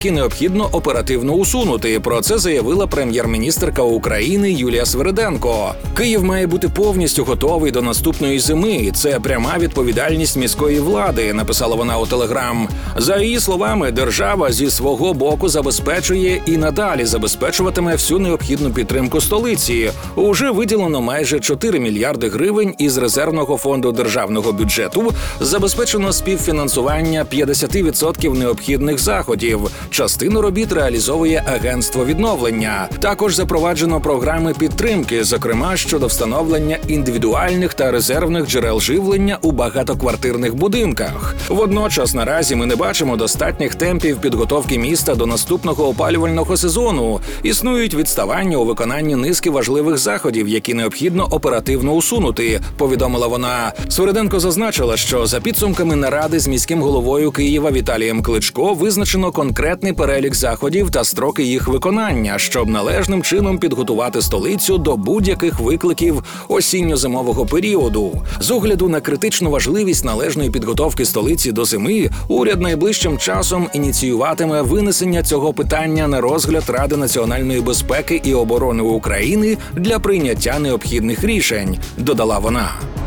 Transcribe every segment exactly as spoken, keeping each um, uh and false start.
які необхідно оперативно усунути. Про це заявила прем'єр-міністерка України Юлія Свериденко. Київ має бути повністю готовий до наступної зими. Це пряма відповідальність міської влади, написала вона у Телеграм. За її словами, держава зі свого боку забезпечує і надалі забезпечуватиме всю необхідну підтримку столиці. Уже виділено майже чотири мільярди гривень із резервного фонду державного бюджету, забезпечено співфінансування п'ятдесят відсотків необхідних заходів. Частину робіт реалізовує Агентство відновлення. Також запроваджено програми підтримки, зокрема щодо встановлення індивідуальних та резервних джерел живлення у багатоквартирних будинках. Водночас наразі ми не бачимо достатніх темпів підготовки міста до наступного опалювального сезону. Існують відставання у виконанні низки важливих заходів, які необхідно оперативно усунути, повідомила вона. Свериденко зазначила, що за підсумками наради з міським головою Києва Віталієм Кличко визначено конкретний перелік заходів та строки їх виконання, щоб належним чином підготувати столицю до будь-яких викликів осінньо-зимового періоду. З огляду на критичну важливість належної підготовки столиці до зими, уряд найближчим часом ініціюватиме винесення цього питання на розгляд Ради національної безпеки і оборони України для прийняття необхідних рішень, додала вона.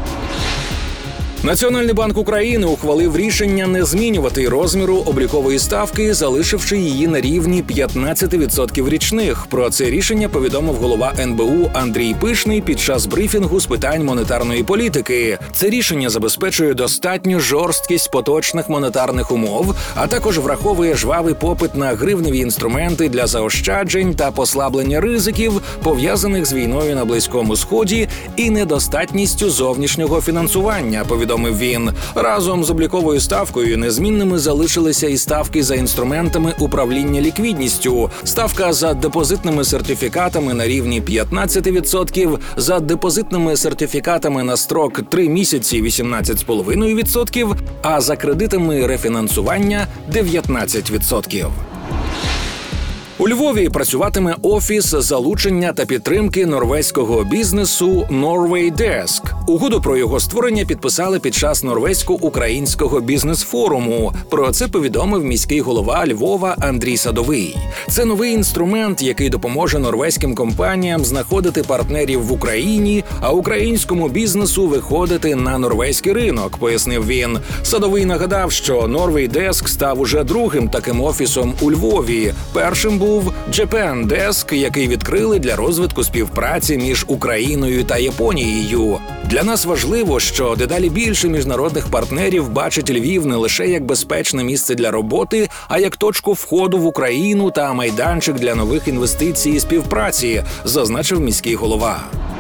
Національний банк України ухвалив рішення не змінювати розміру облікової ставки, залишивши її на рівні п'ятнадцять відсотків річних. Про це рішення повідомив голова ен бе у Андрій Пишний під час брифінгу з питань монетарної політики. Це рішення забезпечує достатню жорсткість поточних монетарних умов, а також враховує жвавий попит на гривневі інструменти для заощаджень та послаблення ризиків, пов'язаних з війною на Близькому Сході і недостатністю зовнішнього фінансування, повідомив він. Разом з обліковою ставкою незмінними залишилися і ставки за інструментами управління ліквідністю. Ставка за депозитними сертифікатами на рівні п'ятнадцять відсотків, за депозитними сертифікатами на строк три місяці вісімнадцять цілих п'ять десятих відсотків, а за кредитами рефінансування дев'ятнадцять відсотків. У Львові працюватиме офіс залучення та підтримки норвезького бізнесу Norway Desk. Угоду про його створення підписали під час норвезько-українського бізнес-форуму. Про це повідомив міський голова Львова Андрій Садовий. Це новий інструмент, який допоможе норвезьким компаніям знаходити партнерів в Україні, а українському бізнесу виходити на норвезький ринок, пояснив він. Садовий нагадав, що Norway Desk став уже другим таким офісом у Львові. Першим був Japan Desk, який відкрили для розвитку співпраці між Україною та Японією. Для нас важливо, що дедалі більше міжнародних партнерів бачать Львів не лише як безпечне місце для роботи, а як точку входу в Україну та майданчик для нових інвестицій і співпраці, зазначив міський голова.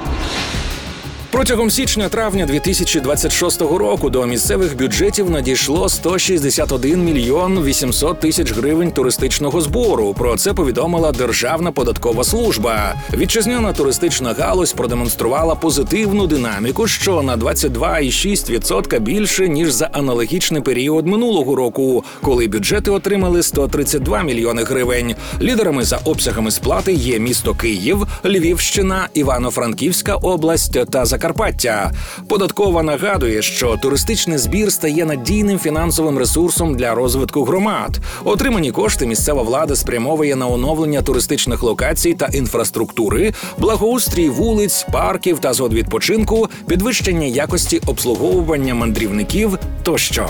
Протягом січня-травня дві тисячі двадцять шостого року до місцевих бюджетів надійшло сто шістдесят один мільйон вісімсот тисяч гривень туристичного збору. Про це повідомила Державна податкова служба. Вітчизняна туристична галузь продемонструвала позитивну динаміку, що на двадцять два цілих шість десятих відсотка більше, ніж за аналогічний період минулого року, коли бюджети отримали сто тридцять два мільйони гривень. Лідерами за обсягами сплати є місто Київ, Львівщина, Івано-Франківська область та Закарпаття. Закарпаття. Податкова нагадує, що туристичний збір стає надійним фінансовим ресурсом для розвитку громад. Отримані кошти місцева влада спрямовує на оновлення туристичних локацій та інфраструктури, благоустрій вулиць, парків та зон відпочинку, підвищення якості обслуговування мандрівників тощо.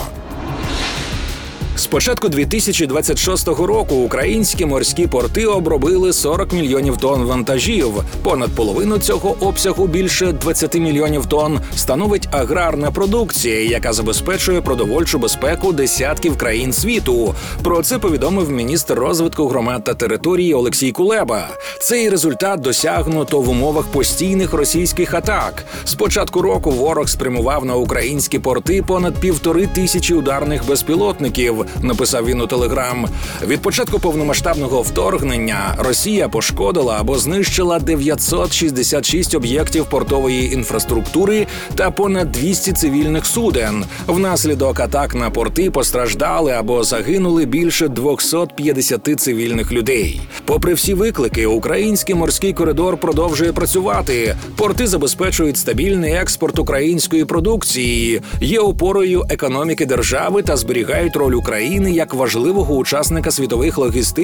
З початку дві тисячі двадцять шостого року українські морські порти обробили сорок мільйонів тонн вантажів. Понад половину цього обсягу, більше двадцять мільйонів тонн, становить аграрна продукція, яка забезпечує продовольчу безпеку десятків країн світу. Про це повідомив міністр розвитку громад та території Олексій Кулеба. Цей результат досягнуто в умовах постійних російських атак. З початку року ворог спрямував на українські порти понад півтори тисячі ударних безпілотників, написав він у Телеграм. Від початку повномасштабного вторгнення Росія пошкодила або знищила дев'ятсот шістдесят шість об'єктів портової інфраструктури та понад двісті цивільних суден. Внаслідок атак на порти постраждали або загинули більше двісті п'ятдесят цивільних людей. Попри всі виклики, український морський коридор продовжує працювати. Порти забезпечують стабільний експорт української продукції, є опорою економіки держави та зберігають роль України країни як важливого учасника світових логістичних